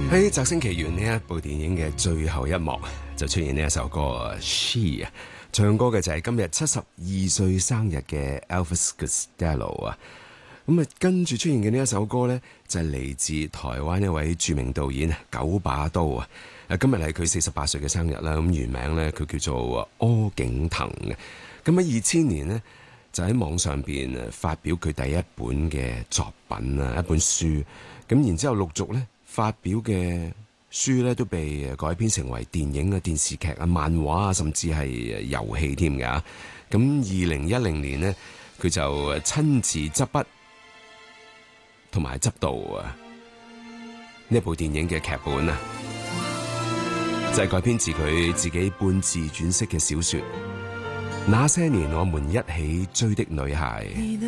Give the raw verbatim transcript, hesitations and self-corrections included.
喺《摘星奇緣》呢一部電影嘅最後一幕就出現呢一首歌 She 啊，唱歌嘅就係今日七十二歲生日嘅 Elvis Costello 啊。咁啊，跟住出現嘅呢一首歌呢，就係嚟自台灣一位著名導演九把刀啊。誒，今日係佢四十八歲嘅生日啦。咁原名呢，佢叫做柯景騰嘅。咁喺二千年呢，就喺網上邊發表佢第一本嘅作品啊，一本書。咁然之後陸續呢，發表嘅書咧都被改編成為電影啊、電視劇啊、漫畫啊，甚至係遊戲添㗎。咁二零一零年呢，佢就親自執筆同埋執導啊呢部電影嘅劇本啊，就係改編自佢自己半自傳式嘅小說《那些年我們一起追的女孩》。